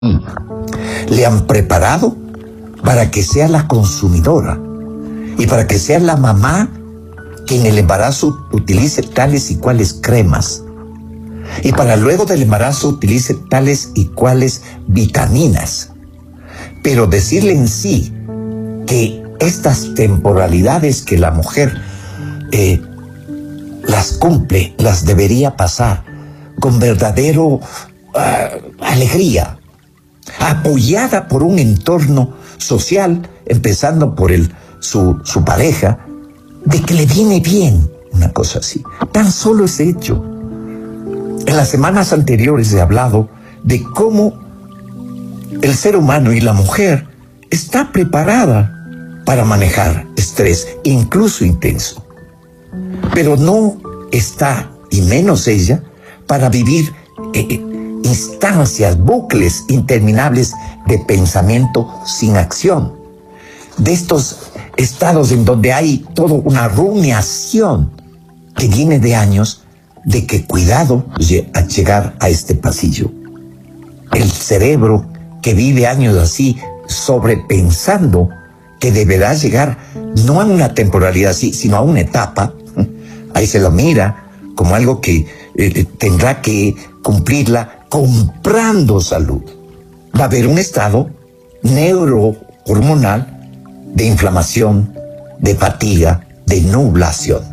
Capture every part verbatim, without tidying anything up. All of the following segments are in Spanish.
Le han preparado para que sea la consumidora y para que sea la mamá que en el embarazo utilice tales y cuales cremas y para luego del embarazo utilice tales y cuales vitaminas. Pero decirle en sí que estas temporalidades que la mujer eh, las cumple, las debería pasar con verdadero uh, alegría, apoyada por un entorno social, empezando por el, su, su pareja, de que le viene bien una cosa así. Tan solo ese hecho. En las semanas anteriores he hablado de cómo el ser humano y la mujer está preparada para manejar estrés, incluso intenso. Pero no está, y menos ella, para vivir eh, instancias, bucles interminables de pensamiento sin acción. De estos estados en donde hay toda una rumiación que viene de años de que cuidado a llegar a este pasillo. El cerebro que vive años así sobrepensando que deberá llegar no a una temporalidad así, sino a una etapa, ahí se lo mira como algo que eh, tendrá que cumplirla comprando salud. Va a haber un estado neurohormonal de inflamación, de fatiga, de nublación.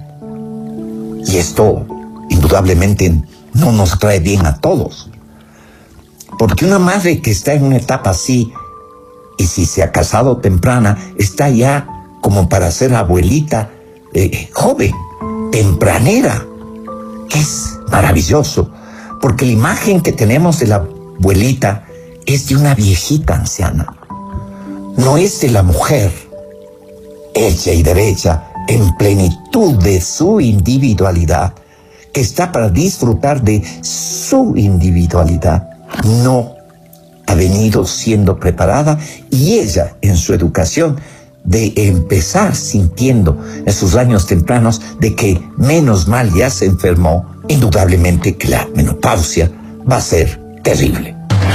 Y esto indudablemente no nos trae bien a todos. Porque una madre que está en una etapa así, y si se ha casado temprana, está ya como para ser abuelita eh, joven, tempranera, que es maravilloso, porque la imagen que tenemos de la abuelita es de una viejita anciana, no es de la mujer hecha y derecha, en plenitud de su individualidad, que está para disfrutar de su individualidad. No ha venido siendo preparada, y ella en su educación de empezar sintiendo en sus años tempranos de que menos mal ya se enfermó, indudablemente que la menopausia va a ser terrible.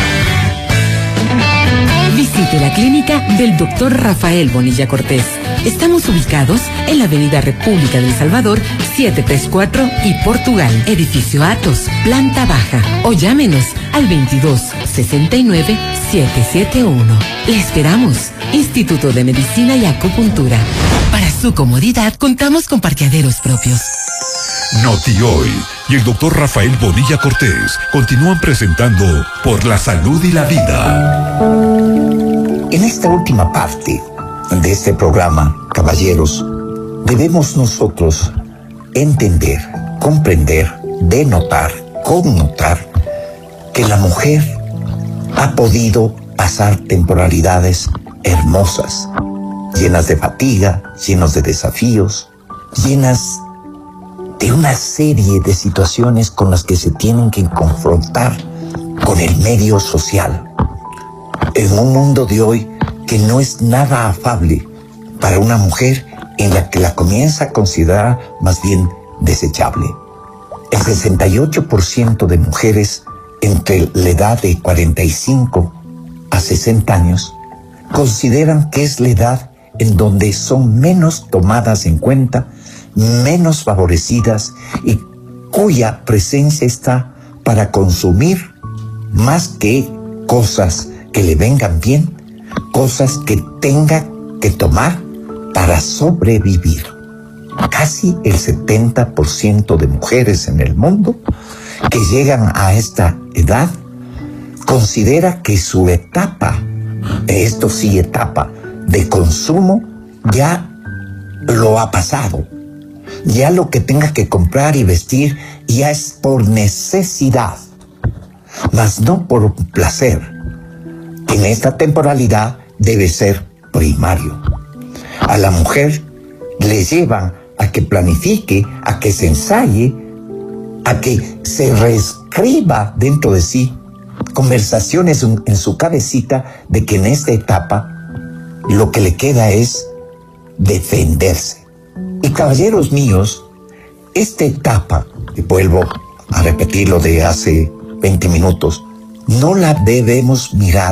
Visite la clínica del doctor Rafael Bonilla Cortés. Estamos ubicados en la avenida República del Salvador, setecientos treinta y cuatro y Portugal, edificio Atos, planta baja. O llámenos al veintidós sesenta y nueve, setecientos setenta y uno. Le esperamos. Instituto de Medicina y Acupuntura. Para su comodidad, contamos con parqueaderos propios. Noti Hoy y el doctor Rafael Bonilla Cortés continúan presentando Por la Salud y la Vida. En esta última parte de este programa, caballeros, debemos nosotros entender, comprender, denotar, connotar que la mujer ha podido pasar temporalidades hermosas, llenas de fatiga, llenas de desafíos, llenas de una serie de situaciones con las que se tienen que confrontar con el medio social. En un mundo de hoy que no es nada afable para una mujer, en la que la comienza a considerar más bien desechable. El sesenta y ocho por ciento de mujeres entre la edad de cuarenta y cinco a sesenta años consideran que es la edad en donde son menos tomadas en cuenta, menos favorecidas, y cuya presencia está para consumir más que cosas que le vengan bien, cosas que tenga que tomar para sobrevivir. Casi el setenta por ciento de mujeres en el mundo que llegan a esta edad considera que su etapa, esto sí etapa, de consumo ya lo ha pasado. Ya lo que tenga que comprar y vestir ya es por necesidad, mas no por placer, que en esta temporalidad debe ser primario. A la mujer le llevan a que planifique, a que se ensaye, a que se reescriba dentro de sí conversaciones en su cabecita de que en esta etapa lo que le queda es defenderse. Y caballeros míos, esta etapa, y vuelvo a repetir lo de hace veinte minutos, no la debemos mirar